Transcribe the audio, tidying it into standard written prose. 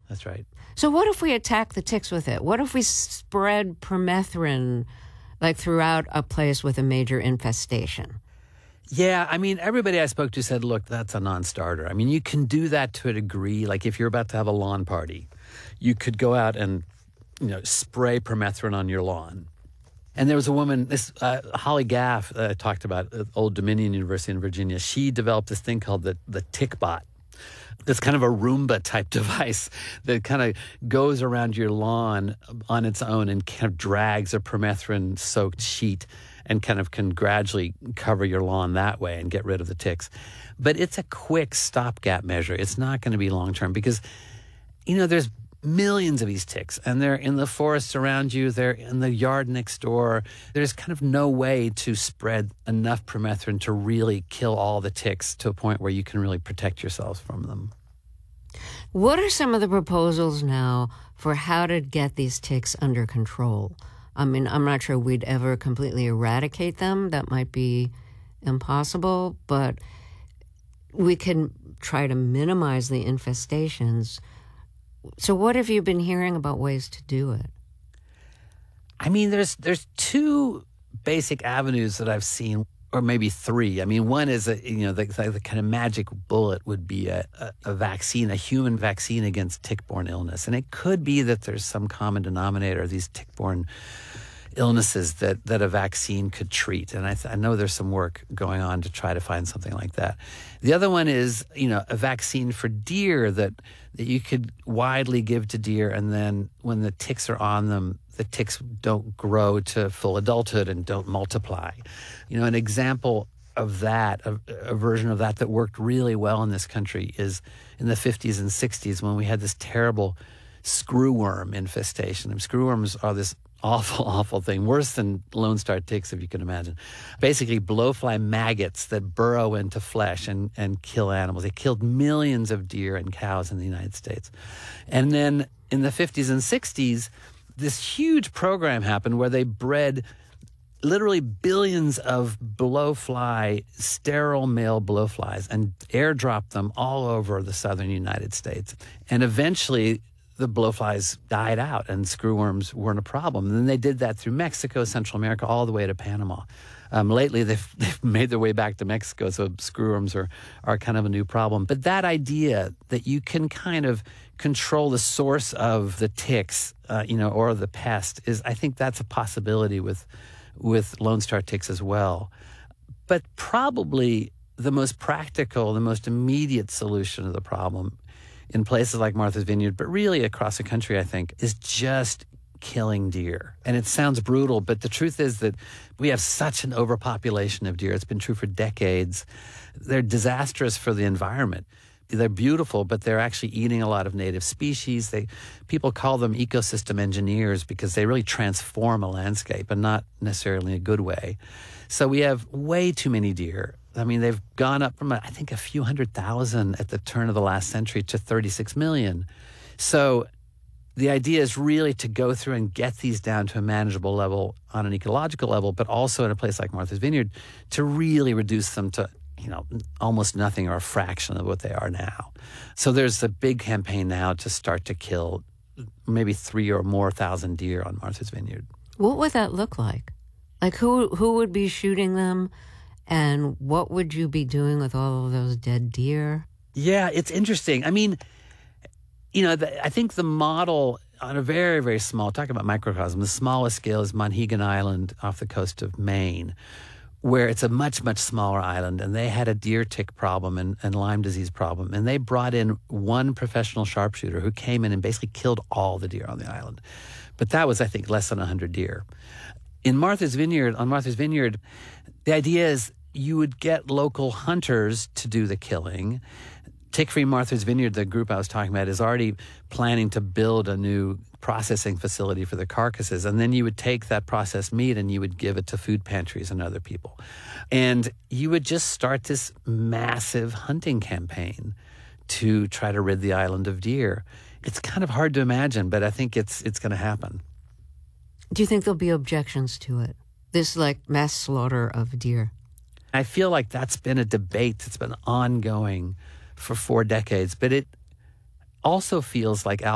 That's right. So what if we attack the ticks with it? What if we spread permethrin like throughout a place with a major infestation? Yeah, I mean, everybody I spoke to said, look, that's a non-starter. I mean, you can do that to a degree. Like if you're about to have a lawn party, you could go out and, spray permethrin on your lawn. And there was a woman, Holly Gaff, talked about at Old Dominion University in Virginia. She developed this thing called the TickBot. It's kind of a Roomba type device that kind of goes around your lawn on its own and kind of drags a permethrin soaked sheet and kind of can gradually cover your lawn that way and get rid of the ticks. But it's a quick stopgap measure. It's not going to be long term because, there's millions of these ticks and they're in the forests around you. They're in the yard next door. There's kind of no way to spread enough permethrin to really kill all the ticks to a point where you can really protect yourselves from them. What are some of the proposals now for how to get these ticks under control? I mean, I'm not sure we'd ever completely eradicate them. That might be impossible, but we can try to minimize the infestations. So what have you been hearing about ways to do it? I mean, there's two basic avenues that I've seen, or maybe three. I mean, one is, the kind of magic bullet would be a vaccine, a human vaccine against tick-borne illness. And it could be that there's some common denominator of these tick-borne illnesses that a vaccine could treat. And I know there's some work going on to try to find something like that. The other one is, a vaccine for deer that you could widely give to deer, and then when the ticks are on them, the ticks don't grow to full adulthood and don't multiply. An example of that, a version of that worked really well in this country is in the 50s and 60s when we had this terrible screwworm infestation. And screwworms are this awful, awful thing, worse than Lone Star ticks, if you can imagine. Basically, blowfly maggots that burrow into flesh and kill animals. They killed millions of deer and cows in the United States. And then in the 50s and 60s, this huge program happened where they bred literally billions of blowfly, sterile male blowflies, and airdropped them all over the southern United States. And eventually, the blowflies died out and screwworms weren't a problem. And then they did that through Mexico, Central America, all the way to Panama. Lately, they've made their way back to Mexico, so screwworms are kind of a new problem. But that idea that you can kind of control the source of the ticks, or the pest, I think that's a possibility with Lone Star ticks as well. But probably the most practical, the most immediate solution to the problem in places like Martha's Vineyard, but really across the country, I think, is just killing deer. And it sounds brutal, but the truth is that we have such an overpopulation of deer. It's been true for decades. They're disastrous for the environment. They're beautiful, but they're actually eating a lot of native species. People call them ecosystem engineers because they really transform a landscape, and not necessarily in a good way. So we have way too many deer. I mean, they've gone up from, I think, a few 100,000 at the turn of the last century to 36 million. So the idea is really to go through and get these down to a manageable level on an ecological level, but also in a place like Martha's Vineyard to really reduce them to, almost nothing or a fraction of what they are now. So there's a big campaign now to start to kill maybe 3,000 or more deer on Martha's Vineyard. What would that look like? Like who would be shooting them? And what would you be doing with all of those dead deer? Yeah, it's interesting. I mean, I think the model on a very, very small, talking about microcosm, the smallest scale is Monhegan Island off the coast of Maine, where it's a much, much smaller island. And they had a deer tick problem and Lyme disease problem. And they brought in one professional sharpshooter who came in and basically killed all the deer on the island. But that was, I think, less than 100 deer. On Martha's Vineyard, the idea is you would get local hunters to do the killing. Tick-Free Martha's Vineyard, the group I was talking about, is already planning to build a new processing facility for the carcasses. And then you would take that processed meat and you would give it to food pantries and other people. And you would just start this massive hunting campaign to try to rid the island of deer. It's kind of hard to imagine, but I think it's going to happen. Do you think there'll be objections to it? This mass slaughter of deer? I feel like that's been a debate that's been ongoing for 4 decades, but it also feels like